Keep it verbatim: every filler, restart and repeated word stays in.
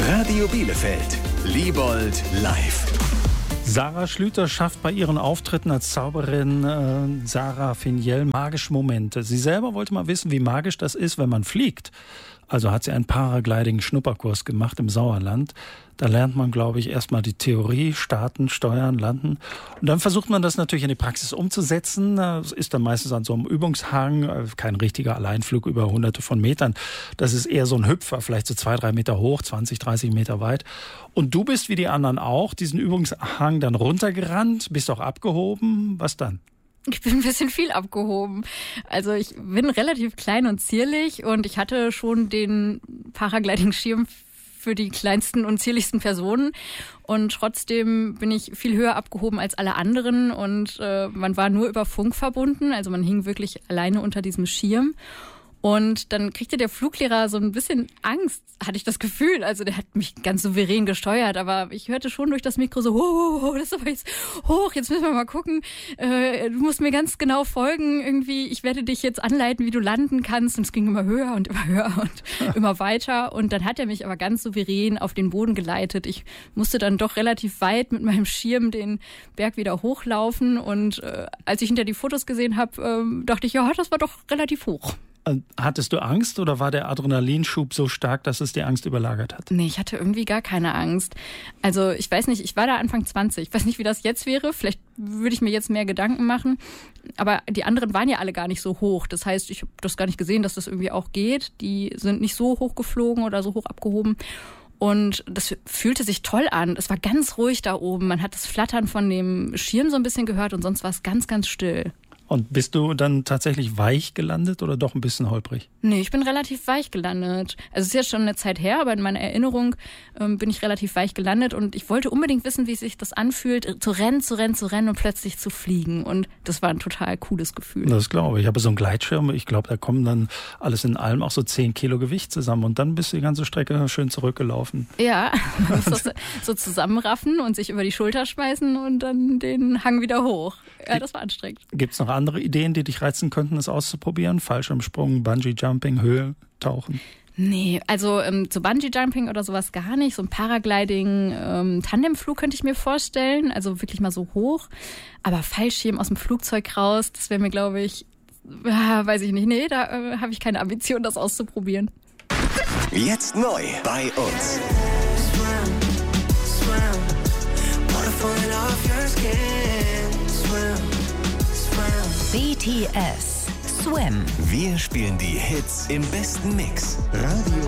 Radio Bielefeld, Liebold live. Sarah Schlüter schafft bei ihren Auftritten als Zauberin äh, Sarah Finiel magische Momente. Sie selber wollte mal wissen, wie magisch das ist, wenn man fliegt. Also hat sie einen Paragliding-Schnupperkurs gemacht im Sauerland. Da lernt man, glaube ich, erstmal die Theorie, starten, steuern, landen. Und dann versucht man das natürlich in die Praxis umzusetzen. Das ist dann meistens an so einem Übungshang, kein richtiger Alleinflug über hunderte von Metern. Das ist eher so ein Hüpfer, vielleicht so zwei, drei Meter hoch, zwanzig, dreißig Meter weit. Und du bist wie die anderen auch diesen Übungshang dann runtergerannt, bist auch abgehoben. Was dann? Ich bin ein bisschen viel abgehoben. Also ich bin relativ klein und zierlich und ich hatte schon den Paragliding-Schirm für die kleinsten und zierlichsten Personen. Und trotzdem bin ich viel höher abgehoben als alle anderen. Und äh, man war nur über Funk verbunden. Also man hing wirklich alleine unter diesem Schirm. Und dann kriegte der Fluglehrer so ein bisschen Angst, hatte ich das Gefühl. Also der hat mich ganz souverän gesteuert, aber ich hörte schon durch das Mikro so, oh, oh, das ist aber jetzt hoch, jetzt müssen wir mal gucken. Äh, du musst mir ganz genau folgen irgendwie. Ich werde dich jetzt anleiten, wie du landen kannst. Und es ging immer höher und immer höher und immer weiter. Und dann hat er mich aber ganz souverän auf den Boden geleitet. Ich musste dann doch relativ weit mit meinem Schirm den Berg wieder hochlaufen. Und äh, als ich hinter die Fotos gesehen habe, äh, dachte ich, ja, das war doch relativ hoch. Hattest du Angst oder war der Adrenalinschub so stark, dass es die Angst überlagert hat? Nee, ich hatte irgendwie gar keine Angst. Also ich weiß nicht, ich war da Anfang zwanzig. Ich weiß nicht, wie das jetzt wäre. Vielleicht würde ich mir jetzt mehr Gedanken machen. Aber die anderen waren ja alle gar nicht so hoch. Das heißt, ich habe das gar nicht gesehen, dass das irgendwie auch geht. Die sind nicht so hoch geflogen oder so hoch abgehoben. Und das fühlte sich toll an. Es war ganz ruhig da oben. Man hat das Flattern von dem Schirm so ein bisschen gehört und sonst war es ganz, ganz still. Und bist du dann tatsächlich weich gelandet oder doch ein bisschen holprig? Nee, ich bin relativ weich gelandet. Also es ist jetzt schon eine Zeit her, aber in meiner Erinnerung ähm, bin ich relativ weich gelandet und ich wollte unbedingt wissen, wie sich das anfühlt, zu rennen, zu rennen, zu rennen und plötzlich zu fliegen. Und das war ein total cooles Gefühl. Das glaube ich. Ich habe so einen Gleitschirm. Ich glaube, da kommen dann alles in allem auch so zehn Kilo Gewicht zusammen und dann bist du die ganze Strecke schön zurückgelaufen. Ja, man muss das so zusammenraffen und sich über die Schulter schmeißen und dann den Hang wieder hoch. Ja, das war anstrengend. Gibt es noch andere Ideen, die dich reizen könnten, das auszuprobieren? Fallschirmsprung, Bungee-Jumping, Höhltauchen? Nee, also ähm, so Bungee-Jumping oder sowas gar nicht. So ein Paragliding, ähm, Tandemflug könnte ich mir vorstellen. Also wirklich mal so hoch. Aber Fallschirm aus dem Flugzeug raus, das wäre mir, glaube ich, äh, weiß ich nicht. Nee, da äh, habe ich keine Ambition, das auszuprobieren. Jetzt neu bei uns. B T S Swim. Wir spielen die Hits im besten Mix. Radio